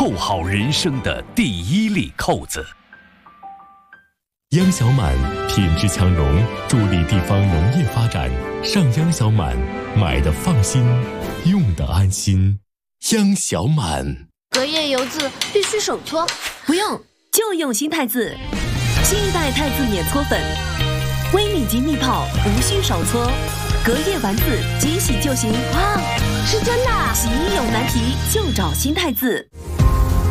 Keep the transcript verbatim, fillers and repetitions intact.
扣好人生的第一粒扣子。 央小满品质强农，助力地方农业发展。上央小满，买的放心，用的安心。央小满。 隔夜油渍必须手搓， 不用，就用新太字。新一代太字免搓粉，微米级密泡，无需手搓，隔夜完字即洗就行。 哇，是真的啊！ 洗衣有难题就找新太字。